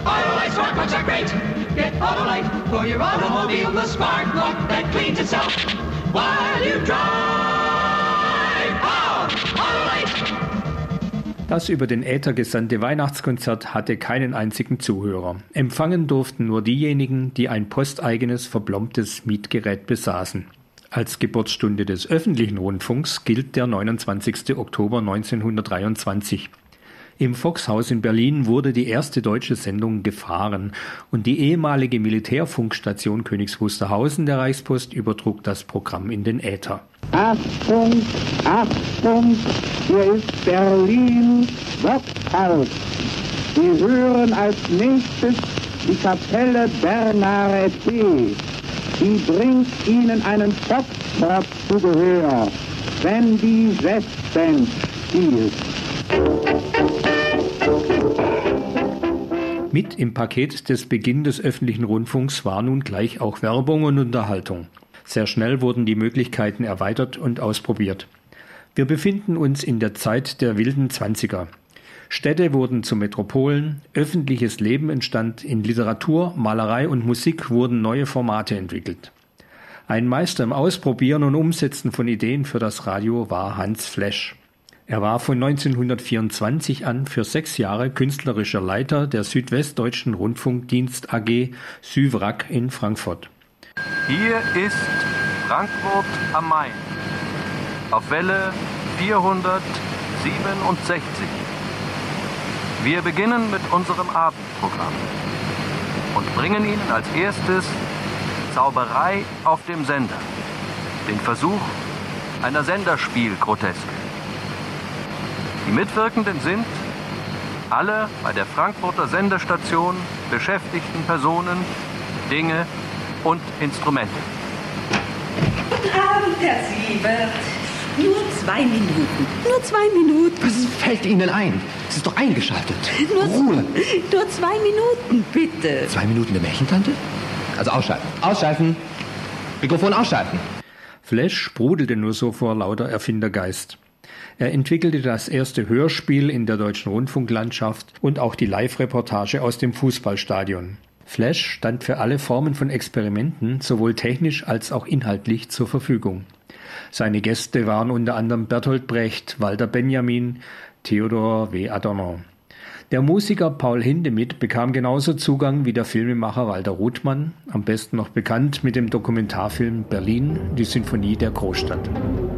Autolite Spark Plugs are great. Get Autolite for your automobile, the spark plug that cleans itself while you drive. Pow! Autolite! Das über den Äther gesandte Weihnachtskonzert hatte keinen einzigen Zuhörer. Empfangen durften nur diejenigen, die ein posteigenes, verblombtes Mietgerät besaßen. Als Geburtsstunde des öffentlichen Rundfunks gilt der 29. Oktober 1923. Im Foxhaus in Berlin wurde die erste deutsche Sendung gefahren und die ehemalige Militärfunkstation Königs Wusterhausen der Reichspost übertrug das Programm in den Äther. Achtung, Achtung, hier ist Berlin, Foxhaus. Sie hören als nächstes die Kapelle Bernare B. Die bringt Ihnen einen Foxtrot zu Gehör, wenn die Jazzband spielt. Mit im Paket des Beginn des öffentlichen Rundfunks war nun gleich auch Werbung und Unterhaltung. Sehr schnell wurden die Möglichkeiten erweitert und ausprobiert. Wir befinden uns in der Zeit der wilden Zwanziger. Städte wurden zu Metropolen, öffentliches Leben entstand, in Literatur, Malerei und Musik wurden neue Formate entwickelt. Ein Meister im Ausprobieren und Umsetzen von Ideen für das Radio war Hans Flesch. Er war von 1924 an für 6 Jahre künstlerischer Leiter der Südwestdeutschen Rundfunkdienst AG Süwrack in Frankfurt. Hier ist Frankfurt am Main auf Welle 467. Wir beginnen mit unserem Abendprogramm und bringen Ihnen als erstes Zauberei auf dem Sender, den Versuch einer Senderspielgroteske. Die Mitwirkenden sind alle bei der Frankfurter Senderstation beschäftigten Personen, Dinge und Instrumente. Guten Abend, Herr Siebert. Nur 2 Minuten. Nur 2 Minuten. Was fällt Ihnen ein? Es ist doch eingeschaltet. Ruhe. Nur 2 Minuten, bitte. 2 Minuten der Märchentante? Also ausschalten. Ausschalten. Mikrofon ausschalten. Flesch sprudelte nur so vor lauter Erfindergeist. Er entwickelte das erste Hörspiel in der deutschen Rundfunklandschaft und auch die Live-Reportage aus dem Fußballstadion. Flesch stand für alle Formen von Experimenten, sowohl technisch als auch inhaltlich, zur Verfügung. Seine Gäste waren unter anderem Bertolt Brecht, Walter Benjamin, Theodor W. Adorno. Der Musiker Paul Hindemith bekam genauso Zugang wie der Filmemacher Walter Ruthmann, am besten noch bekannt mit dem Dokumentarfilm Berlin, die Sinfonie der Großstadt.